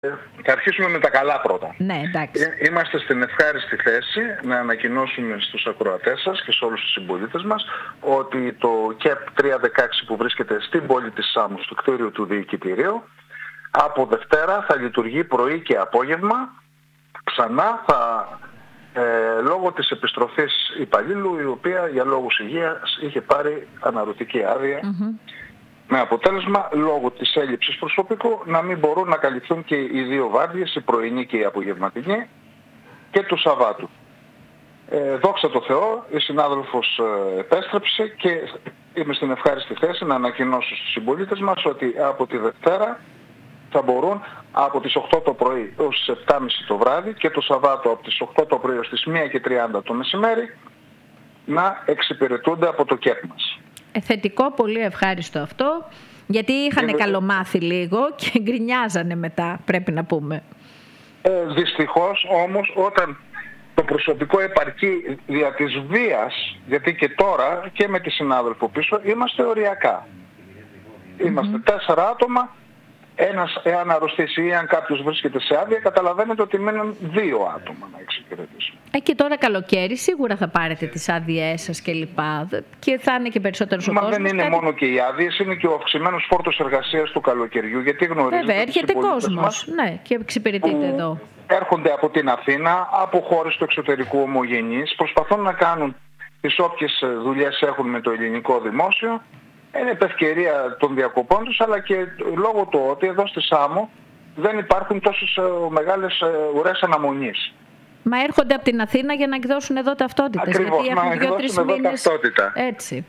Θα αρχίσουμε με τα καλά πρώτα. Ναι, εντάξει. Είμαστε στην ευχάριστη θέση να ανακοινώσουμε στους ακροατές σας και σε όλους τους συμπολίτες μας ότι το ΚΕΠ 316 που βρίσκεται στην πόλη της Σάμου, στο κτίριο του Διοικητηρίου, από Δευτέρα θα λειτουργεί πρωί και απόγευμα. Ξανά λόγω της επιστροφής υπαλλήλου, η οποία για λόγους υγείας είχε πάρει αναρωτική άδεια. Με αποτέλεσμα, λόγω της έλλειψης προσωπικού, να μην μπορούν να καλυφθούν και οι δύο βάρδιες, η πρωινή και η απογευματινή, και του Σαββάτου. Δόξα τω Θεώ, η συνάδελφος επέστρεψε και είμαι στην ευχάριστη θέση να ανακοινώσω στους συμπολίτες μας ότι από τη Δευτέρα θα μπορούν από τις 8 το πρωί έως τις 7.30 το βράδυ και το Σαββάτο από τις 8 το πρωί έως τις 1.30 το μεσημέρι να εξυπηρετούνται από το ΚΕΠ μας. Θετικό, πολύ ευχάριστο αυτό, γιατί είχαν καλομάθει λίγο και γκρινιάζανε μετά, πρέπει να πούμε. Δυστυχώς όμως, όταν το προσωπικό επαρκεί δια της βίας, γιατί και τώρα και με τη συνάδελφο πίσω είμαστε οριακά. Είμαστε 4 άτομα, ένας εάν αρρωστήσει ή αν κάποιος βρίσκεται σε άδεια, καταλαβαίνετε ότι μένουν 2 άτομα να εξυπηρετήσουν. Και τώρα καλοκαίρι σίγουρα θα πάρετε τις άδειές σας και λοιπά και θα είναι και περισσότερος ο κόσμος. Μα δεν είναι μόνο και οι άδειες, είναι και ο αυξημένος φόρτος εργασίας του καλοκαιριού, γιατί γνωρίζετε. Βέβαια, έρχεται κόσμος, ναι, και εξυπηρετείτε εδώ. Έρχονται από την Αθήνα, από χώρες του εξωτερικού ομογενείς, προσπαθούν να κάνουν τις όποιες δουλειές έχουν με το ελληνικό δημόσιο. Είναι ευκαιρία των διακοπών τους, αλλά και λόγω του ότι εδώ στη Σάμο δεν υπάρχουν τόσες μεγάλες ουρές αναμονής. Μα έρχονται από την Αθήνα για να εκδώσουν εδώ ταυτότητες. Ακριβώς, γιατί έχουν 2-3 μήνες ταυτότητα. Έτσι.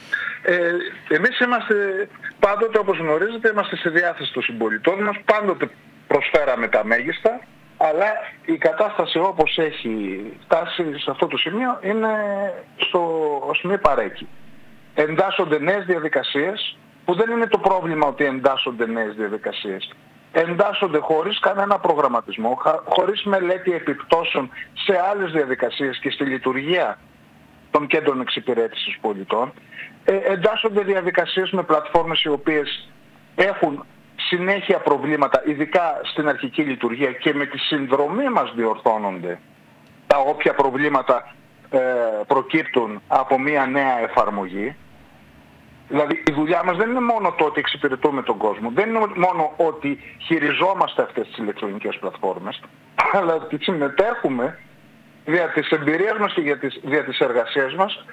Εμείς είμαστε πάντοτε, όπως γνωρίζετε, είμαστε στη διάθεση των συμπολιτών μας. Πάντοτε προσφέραμε τα μέγιστα, αλλά η κατάσταση όπως έχει φτάσει σε αυτό το σημείο είναι στο σημείο παρέκει. Εντάσσονται νέες διαδικασίες, που δεν είναι το πρόβλημα ότι εντάσσονται νέες διαδικασίες. Εντάσσονται χωρίς κανένα προγραμματισμό, χωρίς μελέτη επιπτώσεων σε άλλες διαδικασίες και στη λειτουργία των κέντρων εξυπηρέτησης πολιτών. Εντάσσονται διαδικασίες με πλατφόρμες οι οποίες έχουν συνέχεια προβλήματα, ειδικά στην αρχική λειτουργία, και με τη συνδρομή μας διορθώνονται τα όποια προβλήματα προκύπτουν από μια νέα εφαρμογή. Δηλαδή η δουλειά μας δεν είναι μόνο το ότι εξυπηρετούμε τον κόσμο, δεν είναι μόνο ότι χειριζόμαστε αυτές τις ηλεκτρονικές πλατφόρμες, αλλά ότι συμμετέχουμε δια της εμπειρίας μας και δια της εργασίας μας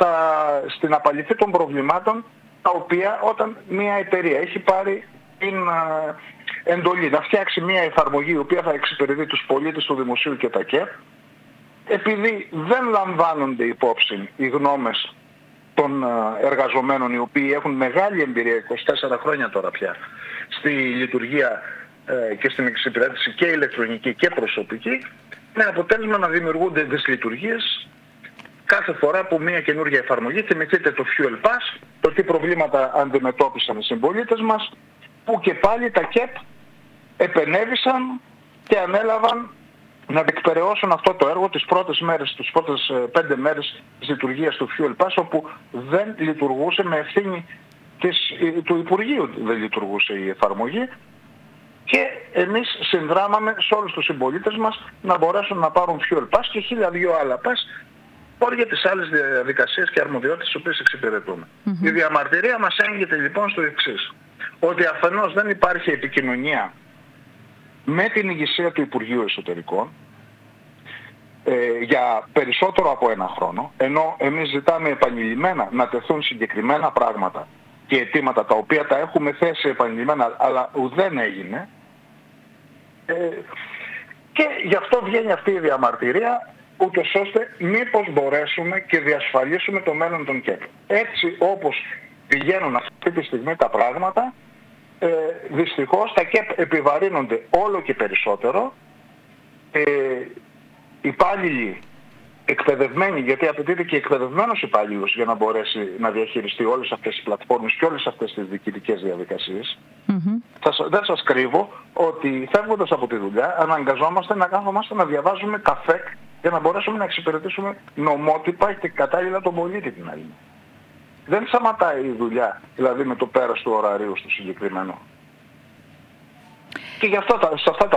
στην απαλυφή των προβλημάτων, τα οποία όταν μια εταιρεία έχει πάρει την εντολή να φτιάξει μια εφαρμογή η οποία θα εξυπηρετεί τους πολίτες του δημοσίου και τα ΚΕΠ, επειδή δεν λαμβάνονται υπόψη οι γνώμες των εργαζομένων, οι οποίοι έχουν μεγάλη εμπειρία, 24 χρόνια τώρα πια, στη λειτουργία και στην εξυπηρέτηση και ηλεκτρονική και προσωπική, με αποτέλεσμα να δημιουργούνται δυσλειτουργίες κάθε φορά που μια καινούργια εφαρμογή. Θυμηθείτε το Fuel Pass, το τι προβλήματα αντιμετώπισαν οι συμπολίτες μας, που και πάλι τα ΚΕΠ επενέβησαν και ανέλαβαν να διεκπεραιώσουν αυτό το έργο τις πρώτες 5 μέρες της λειτουργίας του Fuel Pass, όπου δεν λειτουργούσε με ευθύνη του Υπουργείου, δεν λειτουργούσε η εφαρμογή, και εμείς συνδράμαμε σε όλους τους συμπολίτες μας να μπορέσουν να πάρουν Fuel Pass και 1002 άλλα pass για τις άλλες διαδικασίες και αρμοδιότητες τις οποίες εξυπηρετούμε. Η διαμαρτυρία μας έγκυται λοιπόν στο εξής, ότι αφενός δεν υπάρχει επικοινωνία με την ηγεσία του Υπουργείου Εσωτερικών για περισσότερο από 1 χρόνο, ενώ εμείς ζητάμε επανειλημμένα να τεθούν συγκεκριμένα πράγματα και αιτήματα τα οποία τα έχουμε θέσει επανειλημμένα, αλλά ουδέν έγινε, και γι' αυτό βγαίνει αυτή η διαμαρτυρία, ούτως ώστε μήπως μπορέσουμε και διασφαλίσουμε το μέλλον των ΚΕΠ. Έτσι όπως πηγαίνουν αυτή τη στιγμή τα πράγματα, δυστυχώς τα ΚΕΠ επιβαρύνονται όλο και περισσότερο. Υπάλληλοι εκπαιδευμένοι, γιατί απαιτείται και εκπαιδευμένος υπάλληλος για να μπορέσει να διαχειριστεί όλες αυτές τις πλατφόρμες και όλες αυτές τις διοικητικές διαδικασίες. Δεν σας κρύβω ότι φεύγοντας από τη δουλειά αναγκαζόμαστε να κάθομαστε να διαβάζουμε καφέ για να μπορέσουμε να εξυπηρετήσουμε νομότυπα και κατάλληλα τον πολίτη την άλλη. Δεν σταματάει η δουλειά, δηλαδή με το πέρας του ωραρίου στο συγκεκριμένο. Και γι' αυτό σε αυτά τα